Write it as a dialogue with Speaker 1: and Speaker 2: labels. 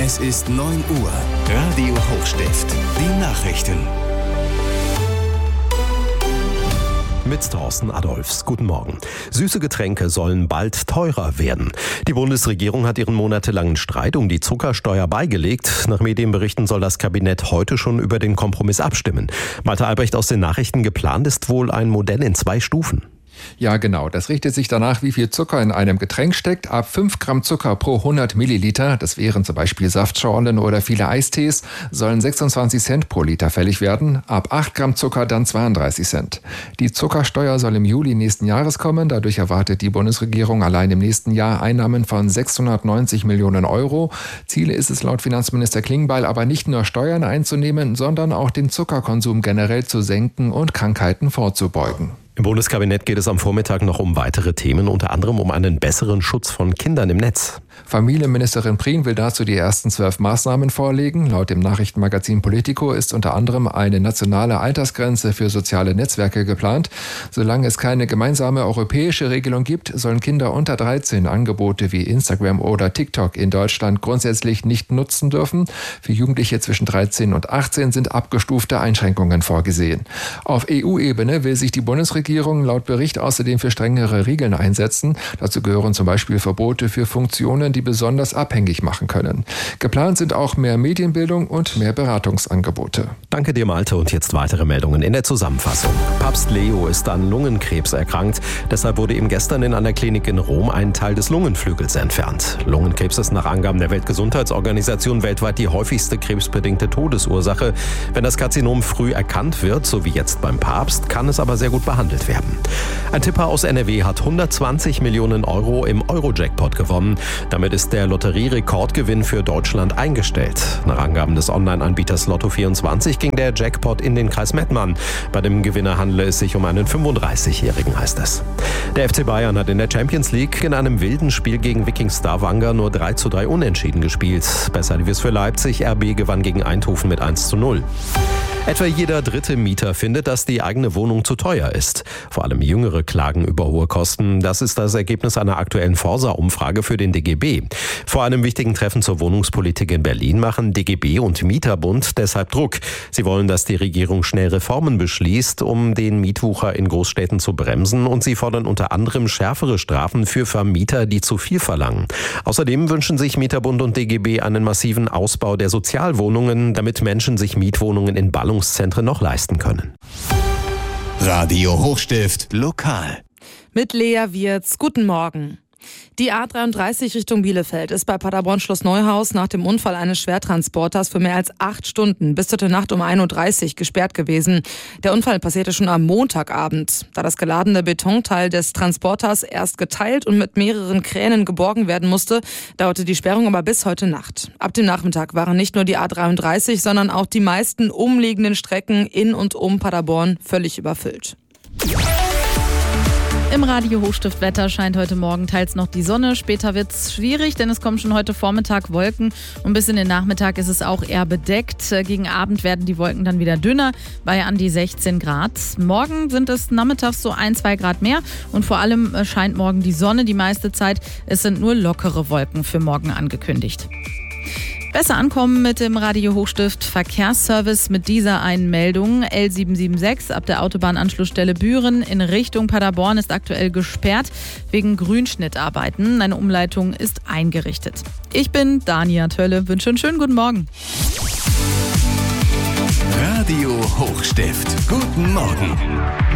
Speaker 1: Es ist 9 Uhr. Radio Hochstift. Die Nachrichten.
Speaker 2: Mit Thorsten Adolphs. Guten Morgen. Süße Getränke sollen bald teurer werden. Die Bundesregierung hat ihren monatelangen Streit um die Zuckersteuer beigelegt. Nach Medienberichten soll das Kabinett heute schon über den Kompromiss abstimmen. Malte Albrecht aus den Nachrichten: Geplant ist wohl ein Modell in 2 Stufen.
Speaker 3: Ja, genau. Das richtet sich danach, wie viel Zucker in einem Getränk steckt. Ab 5 Gramm Zucker pro 100 Milliliter, das wären zum Beispiel Saftschorlen oder viele Eistees, sollen 26 Cent pro Liter fällig werden. Ab 8 Gramm Zucker dann 32 Cent. Die Zuckersteuer soll im Juli nächsten Jahres kommen. Dadurch erwartet die Bundesregierung allein im nächsten Jahr Einnahmen von 690 Millionen Euro. Ziel ist es laut Finanzminister Klingbeil aber nicht nur Steuern einzunehmen, sondern auch den Zuckerkonsum generell zu senken und Krankheiten vorzubeugen.
Speaker 2: Im Bundeskabinett geht es am Vormittag noch um weitere Themen, unter anderem um einen besseren Schutz von Kindern im Netz.
Speaker 3: Familienministerin Prien will dazu die ersten 12 Maßnahmen vorlegen. Laut dem Nachrichtenmagazin Politico ist unter anderem eine nationale Altersgrenze für soziale Netzwerke geplant. Solange es keine gemeinsame europäische Regelung gibt, sollen Kinder unter 13 Angebote wie Instagram oder TikTok in Deutschland grundsätzlich nicht nutzen dürfen. Für Jugendliche zwischen 13 und 18 sind abgestufte Einschränkungen vorgesehen. Auf EU-Ebene will sich die Bundesregierung laut Bericht außerdem für strengere Regeln einsetzen. Dazu gehören zum Beispiel Verbote für Funktionen, die besonders abhängig machen können. Geplant sind auch mehr Medienbildung und mehr Beratungsangebote.
Speaker 2: Danke dir, Malte. Und jetzt weitere Meldungen in der Zusammenfassung. Papst Leo ist an Lungenkrebs erkrankt. Deshalb wurde ihm gestern in einer Klinik in Rom ein Teil des Lungenflügels entfernt. Lungenkrebs ist nach Angaben der Weltgesundheitsorganisation weltweit die häufigste krebsbedingte Todesursache. Wenn das Karzinom früh erkannt wird, so wie jetzt beim Papst, kann es aber sehr gut behandelt werden. Ein Tipper aus NRW hat 120 Millionen Euro im Euro-Jackpot gewonnen. Damit ist der Lotterierekordgewinn für Deutschland eingestellt. Nach Angaben des Online-Anbieters Lotto24 ging der Jackpot in den Kreis Mettmann. Bei dem Gewinner handele es sich um einen 35-Jährigen, heißt es. Der FC Bayern hat in der Champions League in einem wilden Spiel gegen Viking Stavanger nur 3:3 unentschieden gespielt. Besser lief es für Leipzig. RB gewann gegen Eindhoven mit 1:0. Etwa jeder dritte Mieter findet, dass die eigene Wohnung zu teuer ist. Vor allem Jüngere klagen über hohe Kosten. Das ist das Ergebnis einer aktuellen Forsa-Umfrage für den DGB. Vor einem wichtigen Treffen zur Wohnungspolitik in Berlin machen DGB und Mieterbund deshalb Druck. Sie wollen, dass die Regierung schnell Reformen beschließt, um den Mietwucher in Großstädten zu bremsen. Und sie fordern unter anderem schärfere Strafen für Vermieter, die zu viel verlangen. Außerdem wünschen sich Mieterbund und DGB einen massiven Ausbau der Sozialwohnungen, damit Menschen sich Mietwohnungen in Ballungszentren noch leisten können.
Speaker 1: Radio Hochstift lokal.
Speaker 4: Mit Lea Wirz. Guten Morgen. Die A33 Richtung Bielefeld ist bei Paderborn Schloss Neuhaus nach dem Unfall eines Schwertransporters für mehr als 8 Stunden bis heute Nacht um 1:30 Uhr gesperrt gewesen. Der Unfall passierte schon am Montagabend. Da das geladene Betonteil des Transporters erst geteilt und mit mehreren Kränen geborgen werden musste, dauerte die Sperrung aber bis heute Nacht. Ab dem Nachmittag waren nicht nur die A33, sondern auch die meisten umliegenden Strecken in und um Paderborn völlig überfüllt.
Speaker 5: Im Radio Hochstift-Wetter scheint heute Morgen teils noch die Sonne. Später wird es schwierig, denn es kommen schon heute Vormittag Wolken. Und bis in den Nachmittag ist es auch eher bedeckt. Gegen Abend werden die Wolken dann wieder dünner, bei an die 16 Grad. Morgen sind es nachmittags so 1-2 Grad mehr. Und vor allem scheint morgen die Sonne die meiste Zeit. Es sind nur lockere Wolken für morgen angekündigt. Besser ankommen mit dem Radio Hochstift Verkehrsservice mit dieser Einmeldung. L776 ab der Autobahnanschlussstelle Büren in Richtung Paderborn ist aktuell gesperrt wegen Grünschnittarbeiten. Eine Umleitung ist eingerichtet. Ich bin Dania Tölle, wünsche einen schönen guten Morgen.
Speaker 1: Radio Hochstift. Guten Morgen.